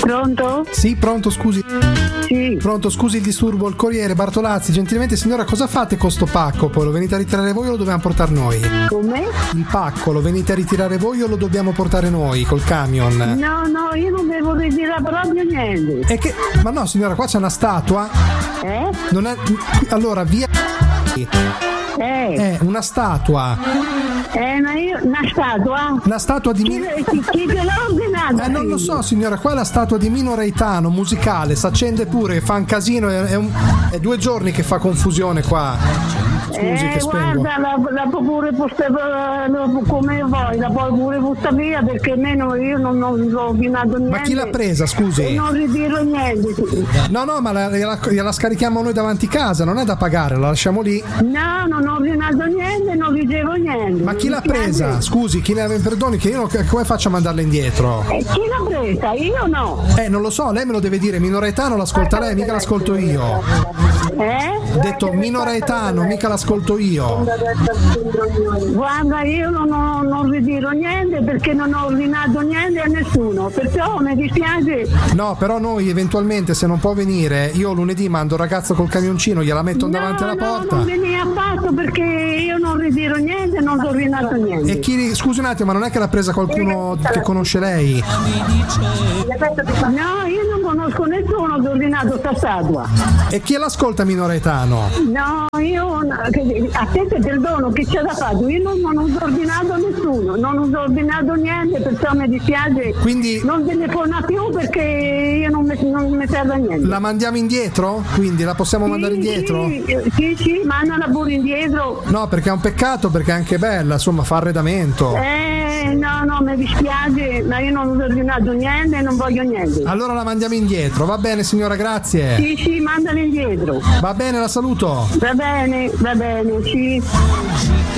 Pronto? Sì, pronto, scusi. Sì. Pronto, scusi il disturbo, il Corriere, Bartolazzi. Gentilmente signora, cosa fate con sto pacco? Poi lo venite a ritirare voi o lo dobbiamo portare noi? Come? Il pacco lo venite a ritirare voi o lo dobbiamo portare noi col camion? No, io non devo ritirare proprio niente. Ma no signora, qua c'è una statua. Non è. Allora, via. Una statua. Una statua? Una statua di chi te l'ha ordinata? Non lo so signora, qua è la statua di Mino Reitano, musicale, s'accende pure, che fa un casino, è 2 giorni che fa confusione qua. Scusi che spengo. Guarda, la può pure come vuoi, la puoi pure buttare via, perché almeno io non ho ordinato niente. Ma chi l'ha presa, scusi? Non ritiro niente. No, ma gliela scarichiamo noi davanti casa, non è da pagare, la lasciamo lì. No, non ho ordinato niente, non ricevo niente. Ma chi l'ha presa? Scusi, chi ne perdoni, che io come faccio a mandarla indietro? Chi l'ha presa? Io no. Non lo so, lei me lo deve dire, Mino Reitano l'ascolta lei, mica l'ascolto io. Ho detto Mino Reitano, mica l'ascolto io. Guarda, io non ritiro niente perché non ho ordinato niente a nessuno, perciò mi dispiace. No, però noi eventualmente, se non può venire, io lunedì mando un ragazzo col camioncino, gliela metto davanti alla porta. No, non vieni affatto perché io non ritiro niente, non ho ordinato niente. E scusi un attimo, ma non è che l'ha presa qualcuno che conosce lei? No, io non conosco nessuno che ha ordinato sta statua. E chi l'ascolta Mino Reitano? No, io a te ti perdono, che c'è da fare? Io non ho ordinato nessuno, non ho ordinato niente, perciò mi dispiace. Quindi non telefona più perché io non mi serve a niente. La mandiamo indietro? Quindi la possiamo mandare indietro? Sì, mandala pure indietro. No, perché è un peccato, perché è anche bella, insomma, fa arredamento. No, mi dispiace, ma io non ho ordinato niente e non voglio niente. Allora la mandiamo indietro, va bene signora, grazie. Sì, mandala indietro. Va bene, la saluto. Va bene, sì.